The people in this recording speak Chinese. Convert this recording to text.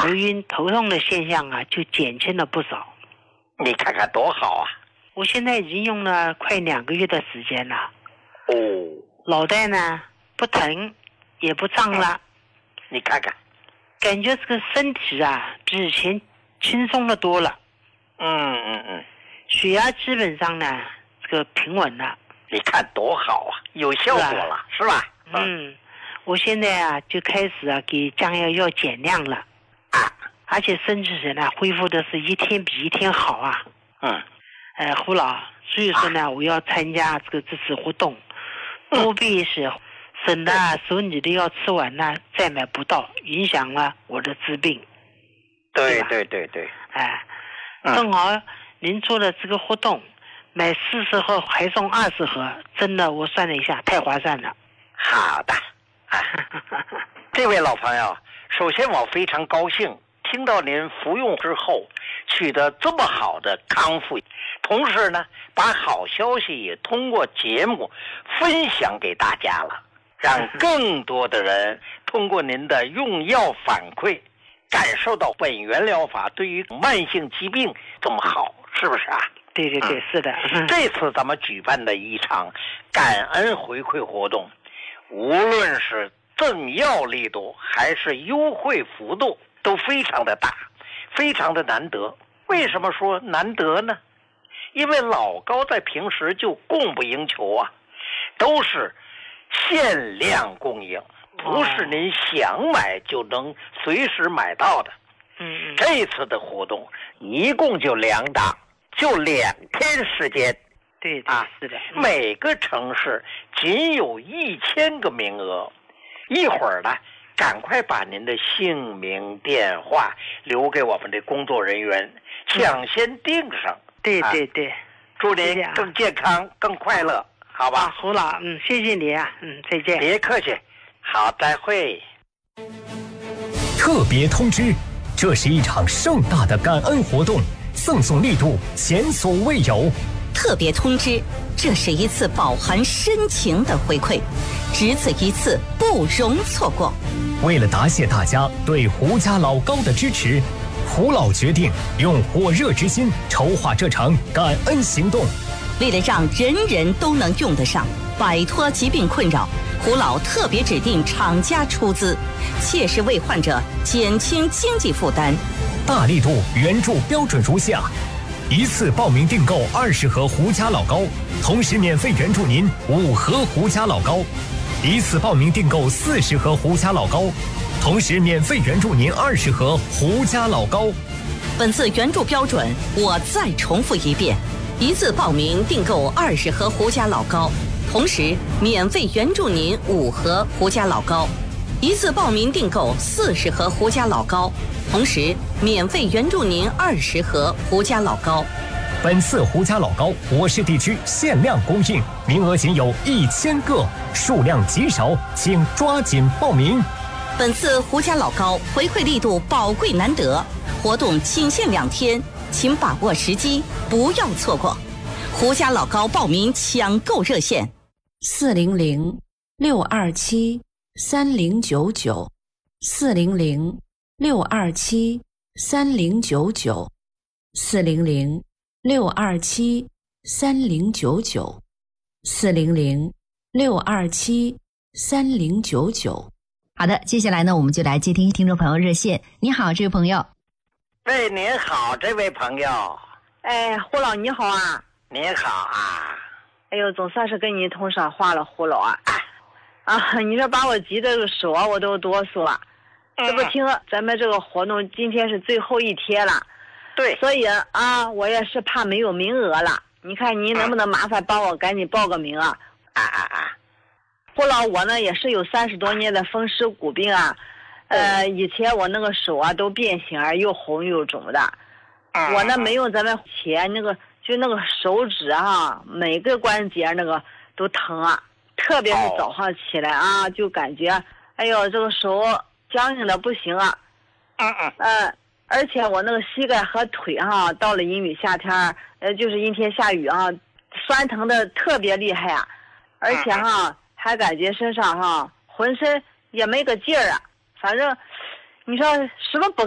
头晕头痛的现象啊就减轻了不少。 你看看多好啊！ 我现在已经用了快2个月的时间了。 哦， 脑袋呢不疼也不胀了。 你看看， 感觉这个身体啊比以前轻松的多了。血压基本上呢这个平稳了。 你看多好啊，有效果了，是吧？ 我现在啊就开始啊给降压药减量了而且身体人呢恢复的是一天比一天好啊。胡老，所以说呢我要参加这次活动，多备一些，省得手里的药吃完了再买不到，影响了我的治病。 对， 正好您做的这个活动，买40盒还送20盒，真的我算了一下太划算了。 好的，这位老朋友，首先我非常高兴听到您服用之后取得这么好的康复，同时呢把好消息也通过节目分享给大家了，让更多的人通过您的用药反馈感受到本源疗法对于慢性疾病这么好，是不是啊？ 对，是的。 这次咱们举办的一场感恩回馈活动，无论是赠药力度还是优惠幅度都非常的大，非常的难得。为什么说难得呢？因为老高在平时就供不应求啊，都是限量供应，不是您想买就能随时买到的。这次的活动一共就2档，就2天时间。 对，是的。 每个城市仅有1000个名额。一会儿呢赶快把您的姓名电话留给我们的工作人员，抢先订上。 对， 祝您更健康更快乐，好吧？ 胡老，谢谢你啊，再见。 别客气，好，再会。 特别通知，这是一场盛大的感恩活动，赠送力度前所未有。 特别通知，这是一次饱含深情的回馈，只此一次，不容错过。 为了答谢大家对胡家老高的支持，胡老决定用火热之心筹划这场感恩行动。 为了让人人都能用得上，摆脱疾病困扰，胡老特别指定厂家出资，切实为患者减轻经济负担。 大力度援助标准如下：一次报名订购20盒胡家老高，同时免费援助您5盒胡家老高；一次报名订购40盒胡家老高，同时免费援助您20盒胡家老高。 本次援助标准我再重复一遍：一次报名订购20盒胡家老高，同时免费援助您5盒胡家老高；一次报名订购40盒胡家老高，同时免费援助您20盒胡家老高。 本次胡家老高我市地区限量供应，名额仅有1000个，数量极少，请抓紧报名。 本次胡家老高回馈力度宝贵难得，活动仅限2天，请把握时机，不要错过。胡家老高报名抢购热线 400-627-3099，400-627-3099。好的，接下来呢，我们就来接听听众朋友热线。你好，这位朋友。 喂，您好，这位朋友。 胡老你好啊。 您好啊。 哎呦，总算是跟你通上话了，胡老啊。你说把我急的手啊，我都哆嗦了。这不听咱们这个活动今天是最后一天了。 对。 所以我也是怕没有名额了。你看您能不能麻烦帮我赶紧报个名啊？胡老，我呢也是有30多年的风湿骨病啊。以前我那个手啊都变形，又红又肿的。我呢没有咱们前那个手指每个关节那个都疼啊，特别是早上起来就感觉哎呦这个手僵硬的不行啊。而且我那个膝盖和腿到了阴雨夏天就是阴天下雨酸疼的特别厉害啊。而且还感觉身上浑身也没个劲儿啊。反正你说什么不